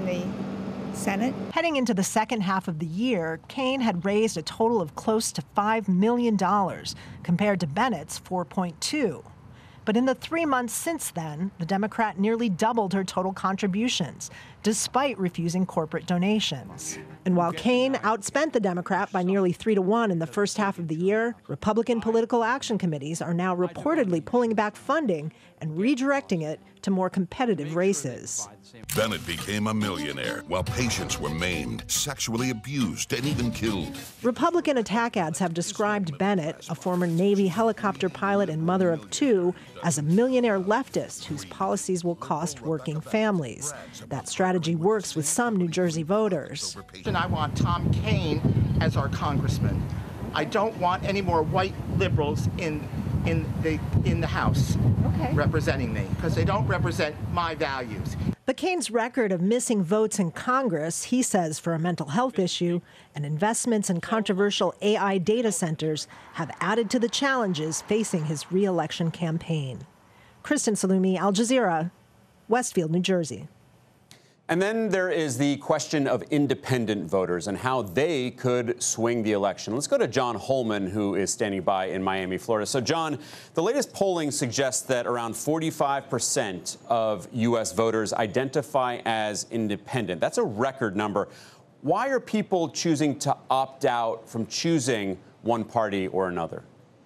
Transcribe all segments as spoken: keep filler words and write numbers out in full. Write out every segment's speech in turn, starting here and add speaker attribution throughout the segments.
Speaker 1: the Senate.
Speaker 2: Heading into the second half of the year, Kaine had raised a total of close to five million dollars compared to Bennett's four point two. But in the three months since then, the Democrat nearly doubled her total contributions, despite refusing corporate donations. And while Kaine outspent the Democrat by nearly three to one in the first half of the year, Republican political action committees are now reportedly pulling back funding and redirecting it to more competitive races.
Speaker 3: Bennett became a millionaire while patients were maimed, sexually abused, and even killed.
Speaker 2: Republican attack ads have described Bennett, a former Navy helicopter pilot and mother of two, as a millionaire leftist whose policies will cost working families. That strategy works with some New Jersey voters.
Speaker 4: And I want Tom Kaine as our congressman. I don't want any more white liberals in in the in the House okay. representing me, because they don't represent my values.
Speaker 2: But Kaine's record of missing votes in Congress, he says, for a mental health issue, and investments in controversial A I data centers have added to the challenges facing his re-election campaign. Kristen Salumi, Al Jazeera, Westfield, New Jersey.
Speaker 5: And then there is the question of independent voters and how they could swing the election. Let's go to John Holman, who is standing by in Miami, Florida. So, John, the latest polling suggests that around forty-five percent of U S voters identify as independent. That's a record number. Why are people choosing to opt out from choosing one party or another?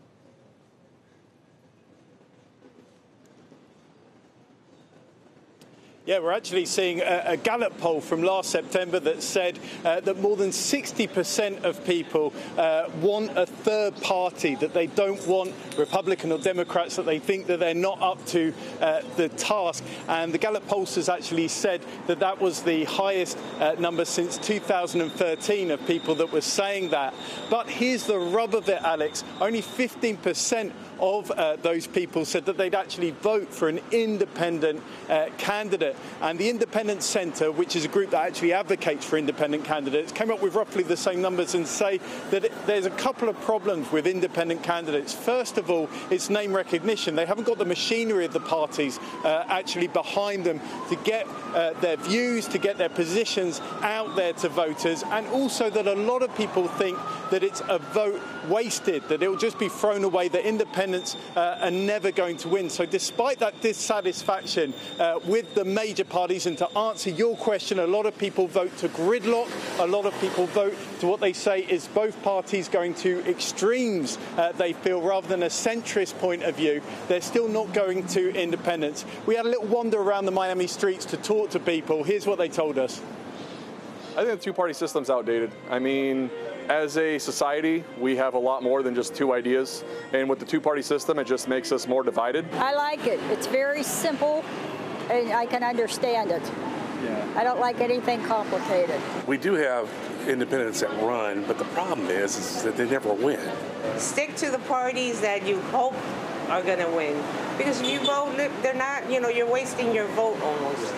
Speaker 6: Yeah, we're actually seeing a, a Gallup poll from last September that said uh, that more than sixty percent of people uh, want a third party, that they don't want Republican or Democrats, that they think that they're not up to uh, the task. And the Gallup pollsters actually said that that was the highest uh, number since two thousand thirteen of people that were saying that. But here's the rub of it, Alex. Only fifteen percent of uh, those people said that they'd actually vote for an independent uh, candidate. And the Independent Centre, which is a group that actually advocates for independent candidates, came up with roughly the same numbers and say that it, there's a couple of problems with independent candidates. First of all, it's name recognition. They haven't got the machinery of the parties uh, actually behind them to get uh, their views, to get their positions out there to voters, and also that a lot of people think that it's a vote wasted, that it will just be thrown away, that independents uh, are never going to win. So despite that dissatisfaction uh, with the major parties, and to answer your question, a lot of people vote to gridlock, a lot of people vote to what they say is both parties going to extremes, uh, they feel, rather than a centrist point of view. They're still not going to independence. We had a little wander around the Miami streets to talk to people. Here's what they told us.
Speaker 7: I think the two-party system's outdated. I mean, as a society, we have a lot more than just two ideas. And with the two-party system, it just makes us more divided.
Speaker 8: I like it. It's very simple, and I can understand it. Yeah. I don't like anything complicated.
Speaker 9: We do have independents that run, but the problem is, is that they never win.
Speaker 10: Stick to the parties that you hope are going to win. Because if you vote, they're not, you know, you're wasting your vote almost.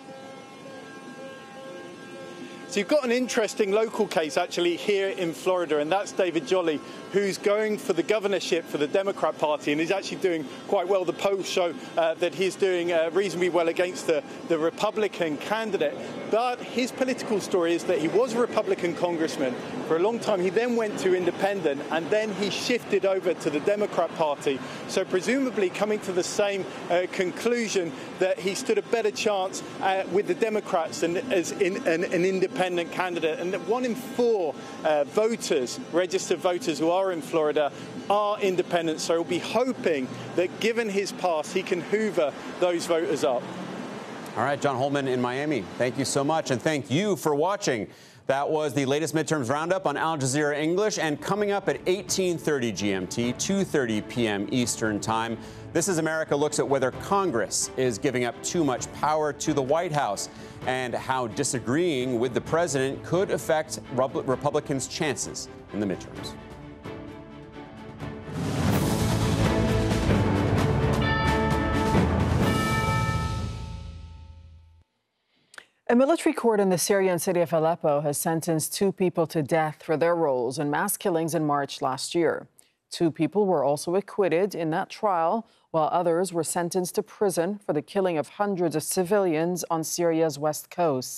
Speaker 6: So you've got an interesting local case actually here in Florida, and that's David Jolly, who's going for the governorship for the Democrat Party, and he's actually doing quite well. The polls show uh, that he's doing uh, reasonably well against the, the Republican candidate. But his political story is that he was a Republican congressman for a long time. He then went to independent, and then he shifted over to the Democrat Party. So presumably coming to the same uh, conclusion that he stood a better chance uh, with the Democrats than as in an, an independent candidate. And that one in four uh, voters, registered voters who are in Florida, are independent. So he'll be hoping that given his past, he can hoover those voters up.
Speaker 5: All right, John Holman in Miami, thank you so much. And thank you for watching. That was the latest midterms roundup on Al Jazeera English. And coming up at eighteen thirty G M T, two thirty P M Eastern Time, This Is America looks at whether Congress is giving up too much power to the White House and how disagreeing with the president could affect Republicans' chances in the midterms.
Speaker 11: A military court in the Syrian city of Aleppo has sentenced two people to death for their roles in mass killings in March last year. Two people were also acquitted in that trial, while others were sentenced to prison for the killing of hundreds of civilians on Syria's west coast.